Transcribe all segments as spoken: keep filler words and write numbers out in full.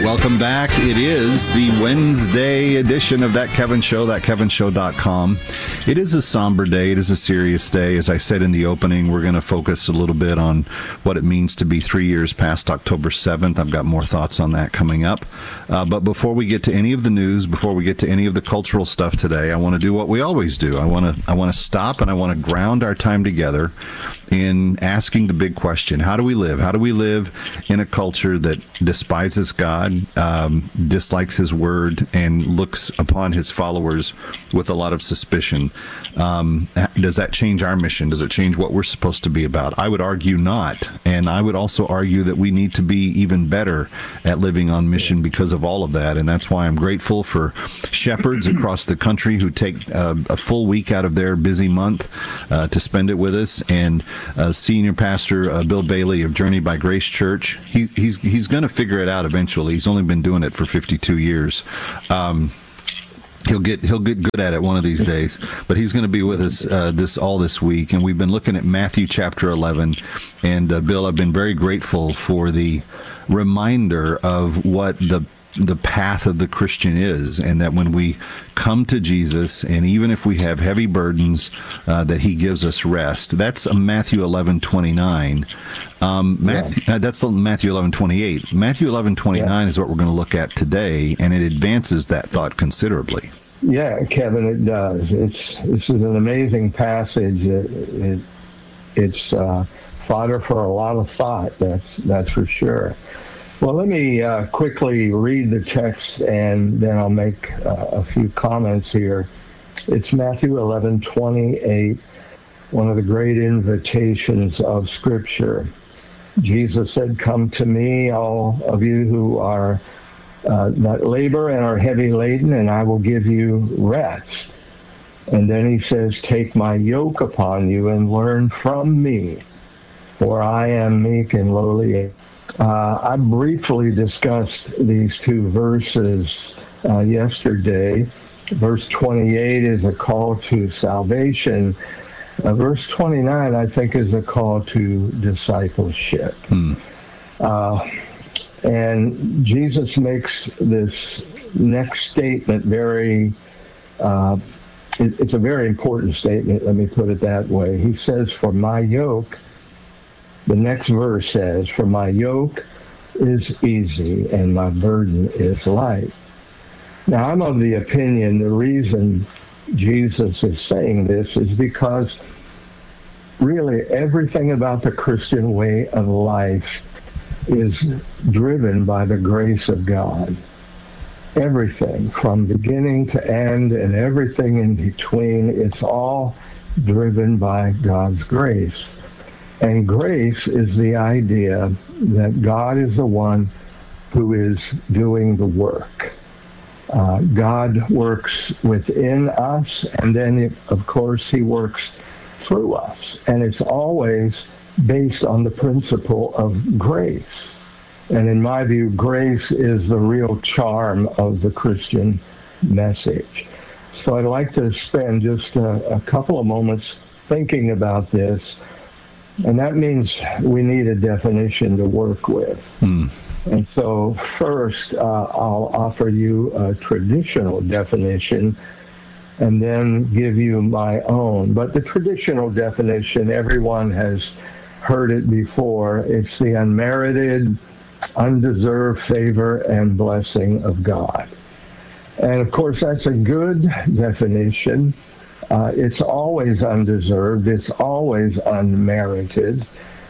Welcome back. It is the Wednesday edition of That Kevin Show, that kevin show dot com. It is a somber day. It is a serious day. As I said in the opening, we're going to focus a little bit on what it means to be three years past October seventh. I've got more thoughts on that coming up. Uh, but before we get to any of the news, before we get to any of the cultural stuff today, I want to do what we always do. I want to I want to stop and I want to ground our time together in asking the big question. How do we live? How do we live in a culture that despises God, um, dislikes his word, and looks upon his followers with a lot of suspicion? Um, does that change our mission? Does it change what we're supposed to be about? I would argue not. And I would also argue that we need to be even better at living on mission because of all of that. And that's why I'm grateful for shepherds across the country who take uh, a full week out of their busy month uh, to spend it with us. And uh, senior pastor uh, Bill Bailey of Journey by Grace Church, he, he's he's going to figure it out eventually. He's only been doing it for fifty-two years. Um, He'll get he'll get good at it one of these days, but he's going to be with us uh, this all this week, and we've been looking at Matthew chapter eleven. And uh, Bill, I've been very grateful for the reminder of what the the path of the Christian is, and that when we come to Jesus, and even if we have heavy burdens, uh, that he gives us rest. That's uh, Matthew eleven twenty-nine. Um, Matthew, yeah. uh, that's Matthew eleven twenty-eight. Matthew eleven twenty-nine yeah. is what we're going to look at today, and it advances that thought considerably. Yeah, Kevin, it does. It's this is an amazing passage. It, it it's uh, fodder for a lot of thought. That's that's for sure. Well, let me uh, quickly read the text, and then I'll make uh, a few comments here. It's Matthew eleven twenty-eight, one of the great invitations of Scripture. Jesus said, "Come to me, all of you who are uh, that labor and are heavy laden, and I will give you rest." And then he says, "Take my yoke upon you and learn from me, for I am meek and lowly." Uh, I briefly discussed these two verses uh, yesterday. Verse twenty-eight is a call to salvation. Uh, verse twenty-nine, I think, is a call to discipleship. Hmm. Uh, and Jesus makes this next statement very, uh, it, it's a very important statement, let me put it that way. He says, "For my yoke," the next verse says, "For my yoke is easy and my burden is light." Now, I'm of the opinion the reason Jesus is saying this is because really everything about the Christian way of life is driven by the grace of God. Everything from beginning to end and everything in between, it's all driven by God's grace. And grace is the idea that God is the one who is doing the work. Uh, God works within us, and then, of course, he works through us. And it's always based on the principle of grace. And in my view, grace is the real charm of the Christian message. So I'd like to spend just a, a couple of moments thinking about this. And that means we need a definition to work with. Hmm. And so first, uh, I'll offer you a traditional definition and then give you my own. But the traditional definition, everyone has heard it before. It's the unmerited, undeserved favor and blessing of God. And of course, that's a good definition. Uh, it's always undeserved. It's always unmerited.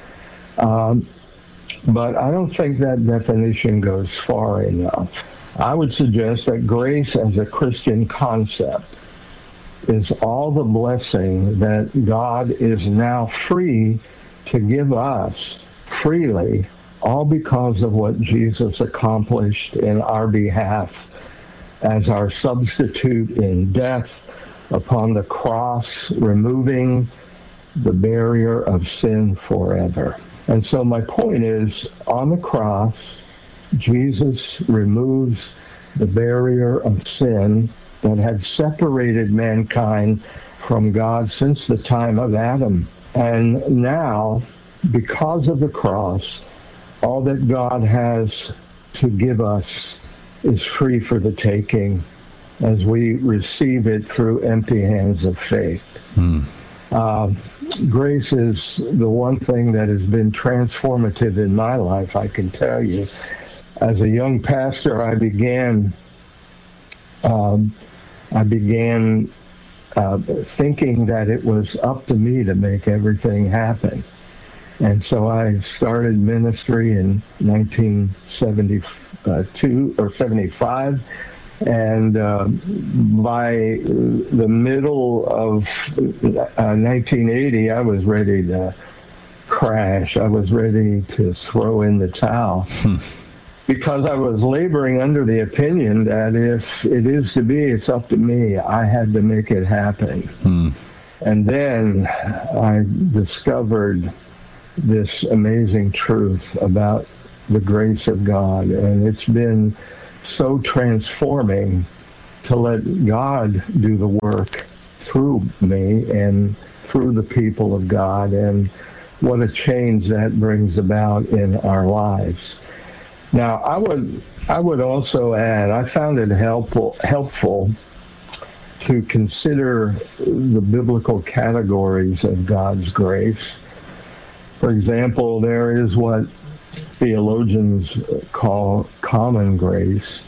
Um, but I don't think that definition goes far enough. I would suggest that grace as a Christian concept is all the blessing that God is now free to give us freely, all because of what Jesus accomplished in our behalf as our substitute in death upon the cross, removing the barrier of sin forever. And so my point is, on the cross, Jesus removes the barrier of sin that had separated mankind from God since the time of Adam. And now, because of the cross, all that God has to give us is free for the taking as we receive it through empty hands of faith. Hmm. Uh, grace is the one thing that has been transformative in my life, I can tell you. As a young pastor, I began, um, I began uh, thinking that it was up to me to make everything happen. And so I started ministry in nineteen seventy-two or seventy-five. And uh, by the middle of uh, nineteen eighty, I was ready to crash. I was ready to throw in the towel hmm. because I was laboring under the opinion that if it is to be, it's up to me. I had to make it happen. Hmm. And then I discovered this amazing truth about the grace of God, and it's been so transforming to let God do the work through me and through the people of God, and what a change that brings about in our lives. Now, I would I would also add, I found it helpful helpful to consider the biblical categories of God's grace. For example, there is what theologians call common grace,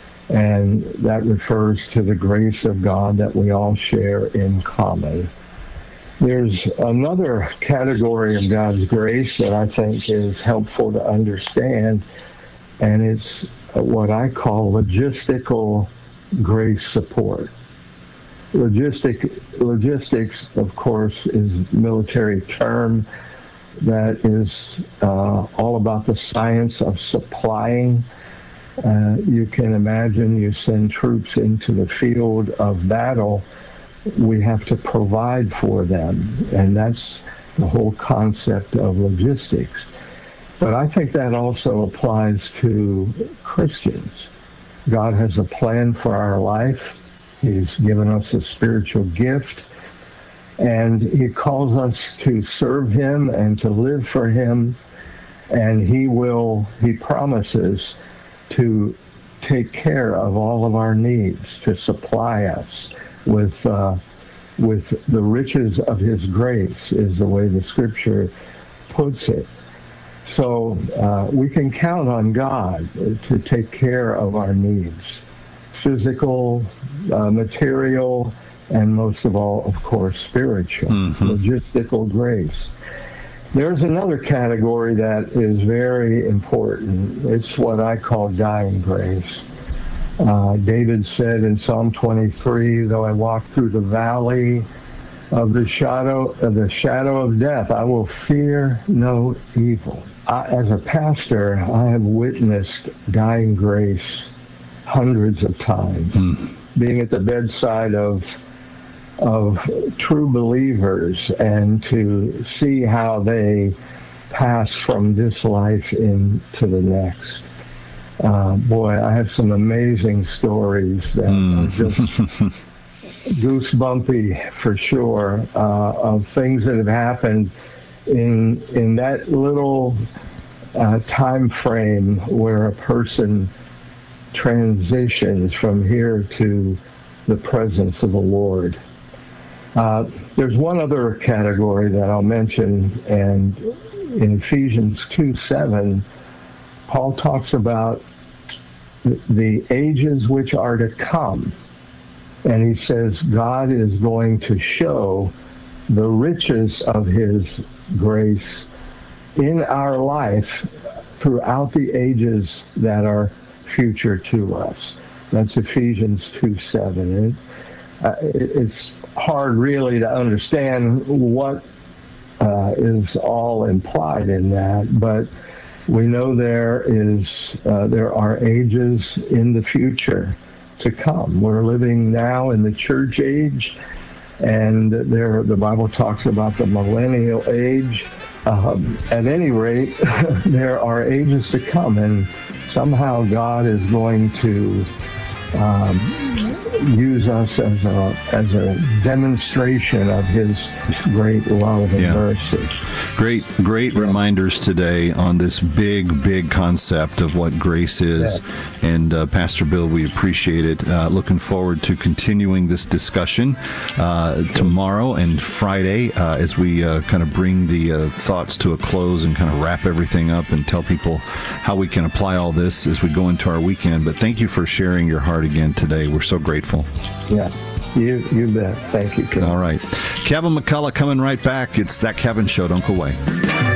and that refers to the grace of God that we all share in common. There's another category of God's grace that I think is helpful to understand, and it's what I call logistical grace support. Logistic, logistics, of course, is a military term that is uh, all about the science of supplying. Uh, you can imagine you send troops into the field of battle, we have to provide for them, and that's the whole concept of logistics. But I think that also applies to Christians. God has a plan for our life. He's given us a spiritual gift, and he calls us to serve him and to live for him, and he will, he promises to take care of all of our needs, to supply us with uh, with the riches of his grace, is the way the scripture puts it. So uh, we can count on God to take care of our needs, physical, uh, material, and most of all, of course, spiritual, mm-hmm. logistical grace. There's another category that is very important. It's what I call dying grace. Uh, David said in Psalm twenty-three, though I walk through the valley of the shadow of the shadow of death, I will fear no evil. I, as a pastor, I have witnessed dying grace hundreds of times, mm. being at the bedside of of true believers, and to see how they pass from this life into the next. Uh, boy, I have some amazing stories that mm. are just goosebumpy for sure, uh, of things that have happened in in that little uh, time frame where a person transitions from here to the presence of the Lord. Uh, there's one other category that I'll mention, and in Ephesians two seven, Paul talks about the ages which are to come. And he says God is going to show the riches of his grace in our life throughout the ages that are future to us. That's Ephesians two seven. And uh, it, it's hard really to understand what uh, is all implied in that, but we know there is uh, there are ages in the future to come. We're living now in the church age, and there the Bible talks about the millennial age. Um, at any rate, there are ages to come, and somehow God is going to um, use us as a as a demonstration of His great love and Yeah. mercy. Great, great reminders today on this big, big concept of what grace is. And uh, Pastor Bill, we appreciate it. Uh, looking forward to continuing this discussion uh, tomorrow and Friday uh, as we uh, kind of bring the uh, thoughts to a close and kind of wrap everything up and tell people how we can apply all this as we go into our weekend. But thank you for sharing your heart again today. We're so grateful. Yeah, you you bet. Thank you, Ken. All right. Kevin McCullough coming right back. It's That Kevin Show. Don't go away.